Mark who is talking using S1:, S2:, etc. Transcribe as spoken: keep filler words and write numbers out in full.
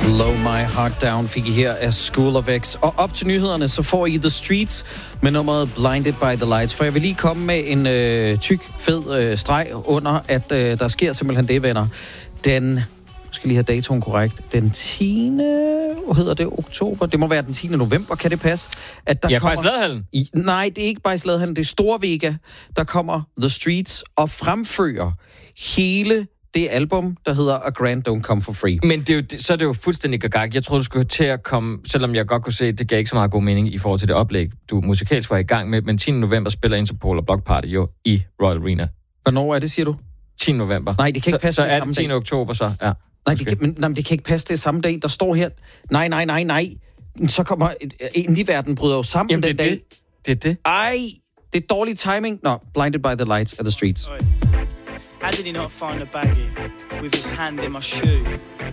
S1: Blow My Heart Down fik I her af School of X. Og op til nyhederne, så får I The Streets med nummeret Blinded by the Lights. For jeg vil lige komme med en øh, tyk, fed øh, streg under, at øh, der sker simpelthen det, venner. Den, jeg skal lige have datoen korrekt, den tiende Hvad hedder det? Oktober? Det må være den tiende november, kan det passe? At der
S2: ja,
S1: kommer...
S2: Bajsladhallen.
S1: I... Nej, det er ikke Bajsladhallen, det er Storvega. Der kommer The Streets og fremfører hele det album, der hedder A Grant Don't Come For Free.
S2: Men det er jo, så er det jo fuldstændig gagag. Jeg troede, du skulle til at komme, selvom jeg godt kunne se, at det gav ikke så meget god mening i forhold til det oplæg, du musikalsk var i gang med, men tiende november spiller Interpol og Block Party jo i Royal Arena.
S1: Hvornår er det, siger du?
S2: tiende november.
S1: Nej, det kan ikke passe.
S2: Så,
S1: det
S2: så er
S1: samme
S2: det tiende oktober, så ja.
S1: Nej, det kan, men, nej, det kan ikke passe, det samme dag. Der står her, nej, nej, nej, nej. Så kommer, indie-verden bryder jo sammen.
S2: Jamen,
S1: den
S2: det er
S1: dag.
S2: det. Det er det.
S1: Ej, det er dårlig timing. Nå, Blinded by the Lights of the Streets.
S3: How did he not find a baggie with his hand in my shoe?